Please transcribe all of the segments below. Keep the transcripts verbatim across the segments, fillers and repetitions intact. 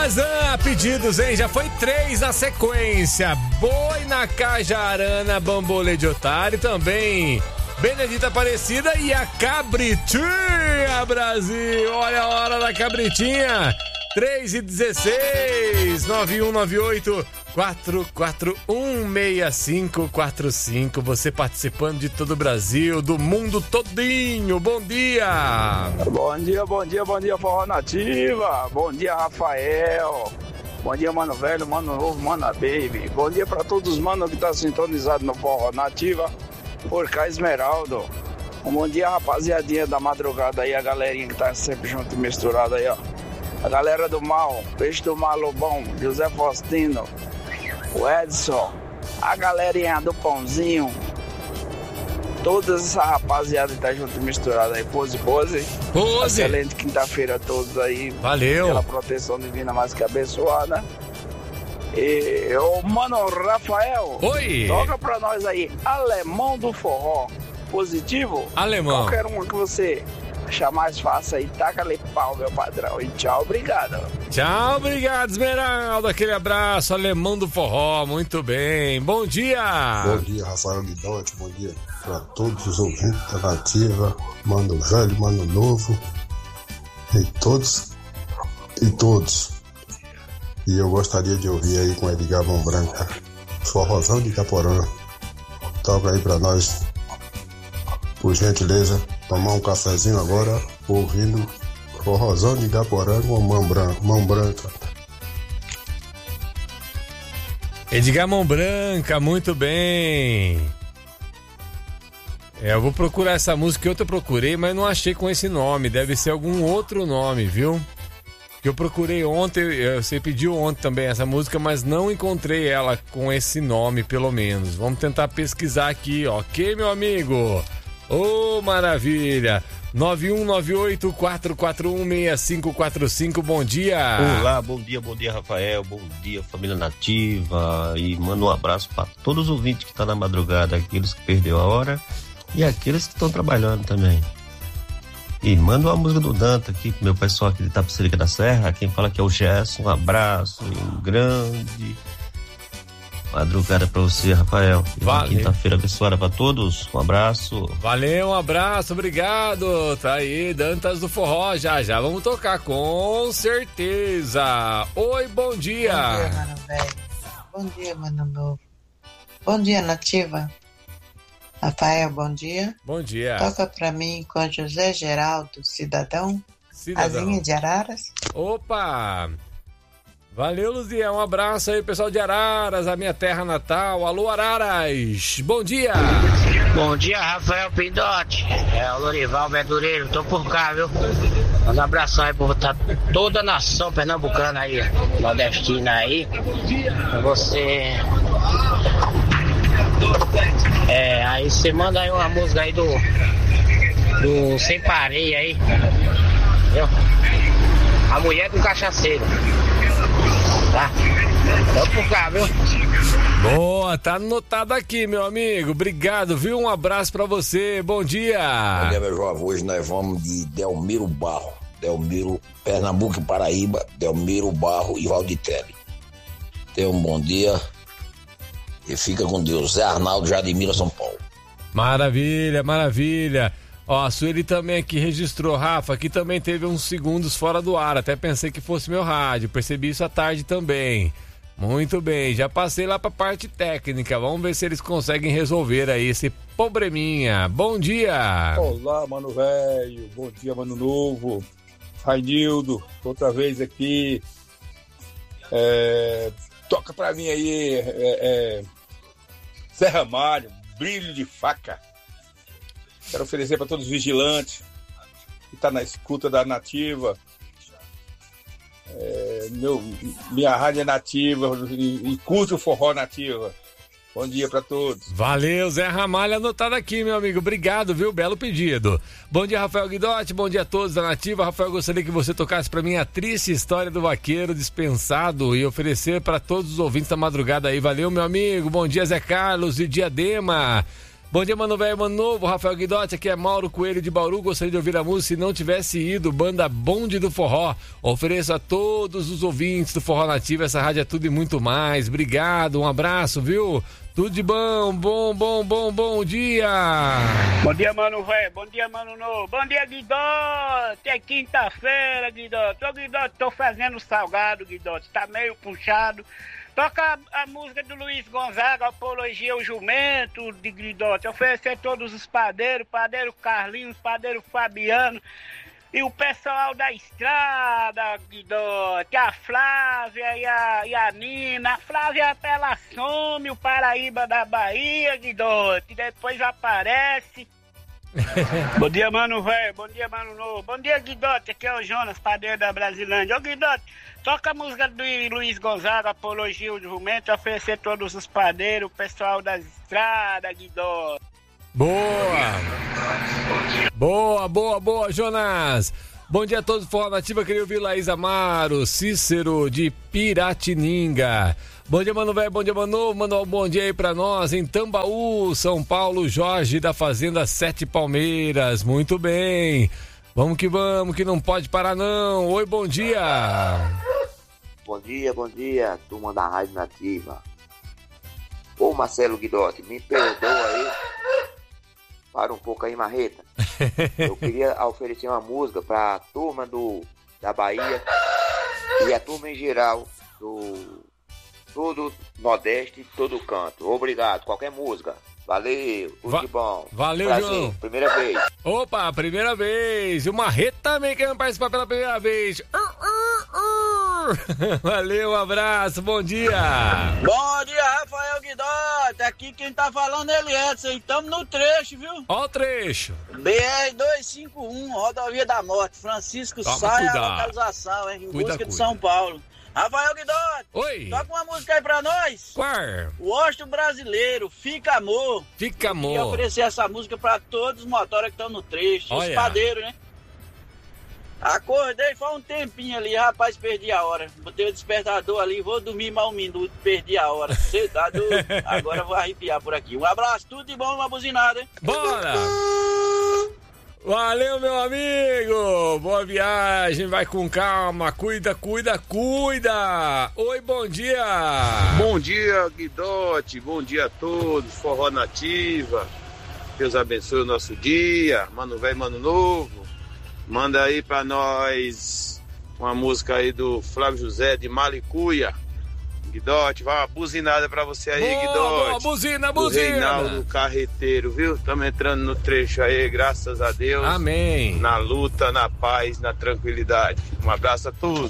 Amazã, pedidos, hein? Já foi três na sequência. Boi na Cajarana, Bambolê de Otário também. Benedita Aparecida e a Cabritinha, Brasil. Olha a hora da Cabritinha. três e dezesseis, nove um nove oito, quatro quatro um, seis cinco quatro cinco. Você participando de todo o Brasil, do mundo todinho. Bom dia. Bom dia, bom dia, bom dia, Forró Nativa. Bom dia, Rafael. Bom dia, Mano Velho, Mano Novo, Mano Baby. Bom dia pra todos os manos que estão sintonizados no Forró Nativa. Por cá, Esmeraldo. Um bom dia, rapaziadinha da madrugada aí, a galerinha que tá sempre junto e misturada aí, ó. A galera do Mal, Peixe do Mar Lobão, José Faustino, o Edson, a galerinha do Pãozinho, toda essa rapaziada que tá junto e misturada aí, pose, pose. Pose. Excelente quinta-feira a todos aí. Valeu. Pela proteção divina mais que abençoada. E o Mano Rafael. Oi. Toca pra nós aí, Alemão do Forró. Positivo? Alemão. Qualquer uma que você achar mais fácil aí, taca-lhe pau, meu padrão. E tchau, obrigado. Tchau, obrigado, Esmeralda. Aquele abraço, Alemão do Forró. Muito bem. Bom dia. Bom dia, Rafael Guidotti. Bom dia para todos os ouvintes da Nativa, Mano Velho, Mano Novo. E todos. E todos. E eu gostaria de ouvir aí com Edgar Mão Branca, Forrozão de Caporã. Toca aí pra nós, por gentileza, tomar um cafezinho agora, ouvindo Forrozão de Caporã com mão branca, mão branca. Edgar Mão Branca, muito bem. É, eu vou procurar essa música que eu procurei, mas não achei com esse nome. Deve ser algum outro nome, viu? Que eu procurei ontem, você pediu ontem também essa música, mas não encontrei ela com esse nome, pelo menos. Vamos tentar pesquisar aqui, ok, meu amigo? Ô, oh, maravilha! nove um nove oito, quatro quatro um, seis cinco quatro cinco, bom dia! Olá, bom dia, bom dia, Rafael, bom dia, família Nativa, e manda um abraço para todos os ouvintes que estão tá na madrugada, aqueles que perdeu a hora e aqueles que estão trabalhando também. E manda uma música do Danta aqui pro meu pessoal aqui de Itapecerica da Serra. Quem fala que é o Gerson. Um abraço, um grande madrugada pra você, Rafael. E uma quinta-feira abençoada pra todos. Um abraço. Valeu, um abraço, obrigado. Tá aí, Dantas do Forró. Já, já vamos tocar, com certeza. Oi, bom dia. Bom dia, Mano Velho. Bom dia, Mano Novo. Bom dia, Nativa. Rafael, bom dia. Bom dia. Toca pra mim com José Geraldo, Cidadão. Cidadão. Azinha de Araras. Opa! Valeu, Luzia. Um abraço aí, pessoal de Araras, a minha terra natal. Alô, Araras. Bom dia. Bom dia, Rafael Pindotti. É o Lorival Verdureiro. Tô por cá, viu? Manda um abração aí por toda a nação pernambucana aí, nordestina aí. Você... É, aí você manda aí uma música aí do do Sem Pareia aí, viu? A mulher do cachaceiro, tá? Tô por cá, viu? Boa, tá anotado aqui, meu amigo. Obrigado, viu? Um abraço pra você. Bom dia. Bom dia, meu jovem. Hoje nós vamos de Delmiro Barro, Delmiro, Pernambuco e Paraíba, Delmiro Barro e Valditelli. Tenha um bom dia. E fica com Deus. Zé Arnaldo, Jadimira, São Paulo. Maravilha, maravilha. Ó, a Sueli também aqui registrou. Rafa, aqui também teve uns segundos fora do ar. Até pensei que fosse meu rádio. Percebi isso à tarde também. Muito bem, já passei lá pra parte técnica. Vamos ver se eles conseguem resolver aí esse probleminha. Bom dia. Olá, Mano Velho. Bom dia, Mano Novo. Rainildo, outra vez aqui. É... Toca pra mim aí, é, é, Zé Ramalho, Brilho de Faca. Quero oferecer para todos os vigilantes que tá na escuta da Nativa. É, meu, minha rádio é Nativa e, e curte o Forró Nativa. Bom dia pra todos. Valeu, Zé Ramalho, anotado aqui, meu amigo. Obrigado, viu? Belo pedido. Bom dia, Rafael Guidotti. Bom dia a todos da Nativa. Rafael, gostaria que você tocasse pra mim a triste história do vaqueiro dispensado e oferecer pra todos os ouvintes da madrugada aí. Valeu, meu amigo. Bom dia, Zé Carlos e Diadema. Bom dia, mano velho, mano novo, Rafael Guidotti, aqui é Mauro Coelho de Bauru, gostaria de ouvir a música Se Não Tivesse Ido, banda Bonde do Forró. Ofereço a todos os ouvintes do Forró Nativo, essa rádio é tudo e muito mais. Obrigado, um abraço, viu? Tudo de bom, bom, bom, bom, bom dia. Bom dia, mano velho, bom dia, mano novo. Bom dia, Guidotti, é quinta-feira, Guidotti. Ô, Guidotti, tô fazendo salgado, Guidotti, tá meio puxado. Toca a, a música do Luiz Gonzaga, Apologia ao Jumento, de Guidotti. Oferecer a todos os padeiros, padeiro Carlinhos, padeiro Fabiano e o pessoal da estrada, Guidotti, a Flávia e a, e a Nina. A Flávia, ela some, o Paraíba da Bahia, Guidotti, depois aparece. Bom dia, mano velho, bom dia, mano novo. Bom dia, Guidotti, aqui é o Jonas, padeiro da Brasilândia. Ô, Guidotti, toca a música do Luiz Gonzaga, Apologia ao Jumento, oferecer todos os padeiros, o pessoal das estradas, Guidotti. Boa! Boa, boa, boa, Jonas! Bom dia a todos, Forró Nativa, queria ouvir Laís Amaro, Cícero de Piratininga. Bom dia, mano velho, bom dia, mano novo, manda um bom dia aí pra nós em Tambaú, São Paulo, Jorge da Fazenda Sete Palmeiras, muito bem. Vamos que vamos, que não pode parar não. Oi, bom dia. Bom dia, bom dia, turma da Rádio Nativa. Ô Marcelo Guidotti, me perdoa aí. Para um pouco aí, Marreta. Eu queria oferecer uma música pra turma do, da Bahia e a turma em geral do todo Nordeste e todo canto. Obrigado, qualquer música. Valeu, tudo Va- de bom. Valeu, Prazer, João. Primeira vez. Opa, primeira vez. E o Marreta também querendo participar pela primeira vez. Uh, uh, uh. Valeu, um abraço, bom dia. Bom dia, Rafael Guidotti. Aqui quem tá falando é Eliedson. Estamos no trecho, viu? Ó o trecho. B R duzentos e cinquenta e um, Rodovia da Morte. Francisco Toma Saia, cuidado. localização, hein? Em Cuida, busca cuida. de São Paulo. Rafael Guidotti, Oi. toca uma música aí pra nós. Qual? O Washington Brasileiro, Fica Amor. Fica Amor. E oferecer essa música pra todos os motoras que estão no trecho, Olha. os padeiros, né? Acordei faz um tempinho ali, rapaz, perdi a hora. Botei o despertador ali, vou dormir mais um minuto, perdi a hora. Você tá doido? Agora vou arrepiar por aqui. Um abraço, tudo de bom, uma buzinada, hein? Bora! Valeu, meu amigo! Boa viagem, vai com calma, cuida, cuida, cuida! Oi, bom dia! Bom dia, Guidotti, bom dia a todos, Forró Nativa. Deus abençoe o nosso dia, mano velho, mano novo. Manda aí pra nós uma música aí do Flávio José de Malicuia. Guidotti, vai uma buzinada pra você aí, Boa, Guidotti. boa, buzina, Do buzina. Reinaldo Carreteiro, viu? Estamos entrando no trecho aí, graças a Deus. Amém. Na luta, na paz, na tranquilidade. Um abraço a todos.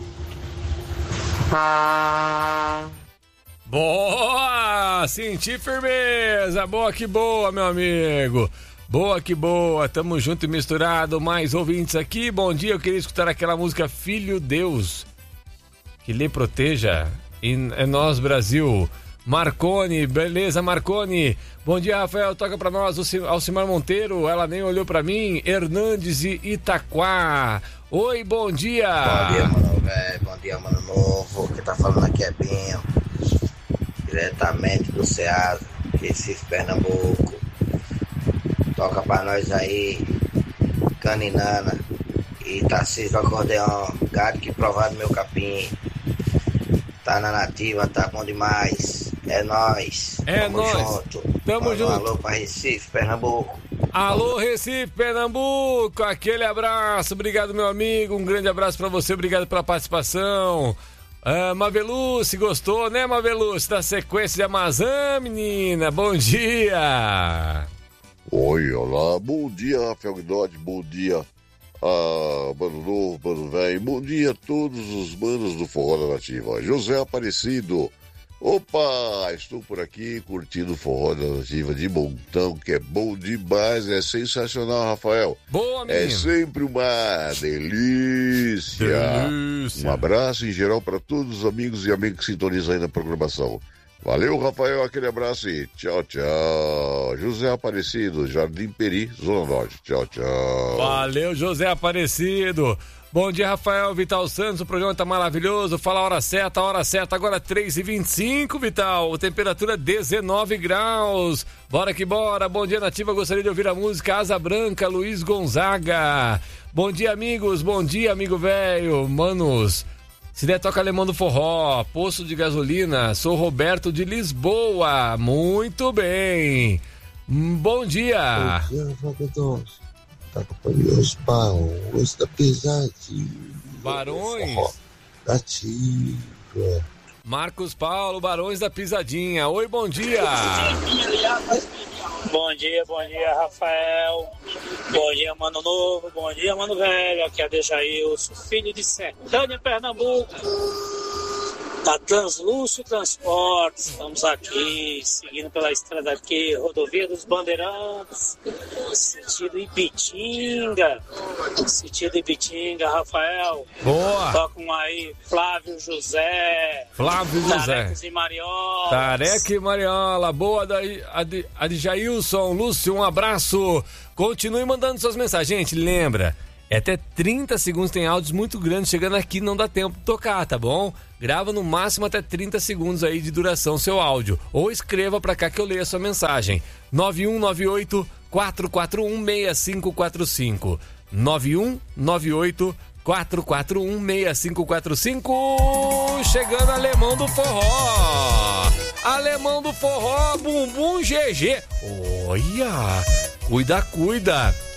Boa! Senti firmeza! Boa que boa, meu amigo! Boa que boa! Tamo junto e misturado. Mais ouvintes aqui. Bom dia, eu queria escutar aquela música Filho Deus, que lhe proteja. E é nós, Brasil. Marcone, beleza, Marcone. Bom dia, Rafael. Toca pra nós o Alcimar Monteiro. Ela nem olhou pra mim. Hernandes e Itaquá. Oi, bom dia. Bom dia, mano velho. Bom dia, mano novo. Quem tá falando aqui é Binho. Diretamente do Ceasa, Recife, Pernambuco. Toca pra nós aí. Caninana e Tarcísio do Acordeão. Gado que provado meu capim. Tá na nativa, tá bom demais. É nóis. É Tamo nóis. junto. Tamo Manda um junto. alô pra Recife, Pernambuco. Alô, Recife, Pernambuco, aquele abraço, obrigado, meu amigo, um grande abraço pra você, obrigado pela participação. Ah, Maveluce, gostou, né, Maveluce, da sequência de Amazã, menina? Bom dia! Oi, olá, bom dia, Rafael Guidotti, bom dia, ah, mano novo, mano velho, bom dia a todos os manos do Forró da Nativa. José Aparecido, opa, estou por aqui curtindo o Forró da Nativa de montão, que é bom demais, é sensacional, Rafael. Boa, menino. É sempre uma delícia. Delícia. Um abraço em geral para todos os amigos e amigas que sintonizam aí na programação. Valeu, Rafael, aquele abraço e tchau, tchau. José Aparecido, Jardim Peri, Zona Norte. Tchau, tchau. Valeu, José Aparecido. Bom dia, Rafael, Vital Santos, o programa tá maravilhoso, fala a hora certa, a hora certa, agora três e vinte e cinco, Vital, temperatura dezenove graus, bora que bora, bom dia, Nativa, gostaria de ouvir a música Asa Branca, Luiz Gonzaga, bom dia, amigos, bom dia, amigo velho, manos, se der toca Alemão do Forró, posto de gasolina, sou Roberto de Lisboa, muito bem, bom dia. Bom dia, Fabiano. Tá acompanhando os barões da pisadinha. Barões? Nativa. Marcos Paulo, Barões da Pisadinha. Oi, bom dia. Bom dia, bom dia, Rafael. Bom dia, Mano Novo. Bom dia, Mano Velho. Aqui é a Dejailson, filho de Sertânia, Pernambuco. Da Translúcio Transportes, estamos aqui, seguindo pela estrada aqui, rodovia dos Bandeirantes, sentido Ipitinga, sentido Ipitinga, Rafael. Boa! Tocam aí Flávio José, Flávio José, Tarecas e Mariola. Tareca e Mariola, boa, a de Jailson, Lúcio, um abraço, continue mandando suas mensagens, gente, lembra, é até trinta segundos, tem áudios muito grandes chegando aqui, não dá tempo de tocar, tá bom? Grava no máximo até trinta segundos aí de duração seu áudio. Ou escreva pra cá que eu leio a sua mensagem. nove um nove oito, quatro quatro um, seis cinco quatro cinco. nove um nove oito, quatro quatro um, seis cinco quatro cinco. Chegando Alemão do Forró. Alemão do Forró, bumbum G G. Olha, cuida, cuida.